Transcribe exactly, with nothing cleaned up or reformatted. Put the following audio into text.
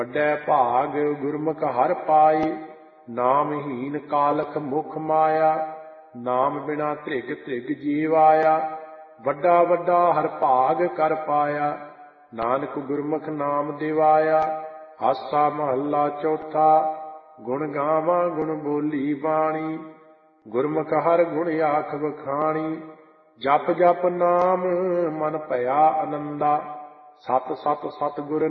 ਵੱਡੈ ਭਾਗ ਗੁਰਮੁਖ ਹਰਿ ਪਾਈ, ਨਾਮਹੀਨ ਕਾਲਖ ਮੁਖ ਮਾਇਆ। ਨਾਮ ਬਿਨਾ ਧ੍ਰਿਗ ਧ੍ਰਿਗ ਜੀਵ ਆਇਆ, ਵੱਡਾ ਵੱਡਾ ਹਰਿ ਭਾਗ ਕਰ ਪਾਇਆ। ਨਾਨਕ ਗੁਰਮੁਖ ਨਾਮ ਦਿਵਾਇਆ, ਆਸਾ ਮਹੱਲਾ ਚੌਥਾ। ਗੁਣ ਗਾਵਾਂ ਗੁਣ ਬੋਲੀ ਬਾਣੀ, ਗੁਰਮੁਖ ਹਰਿ ਗੁਣ ਆਖ ਵਖਾਣੀ। ਜਪ ਜਪ ਨਾਮ ਮਨ ਭਇਆ ਆਨੰਦਾ, ਸਤ ਸਤ ਸਤਿਗੁਰ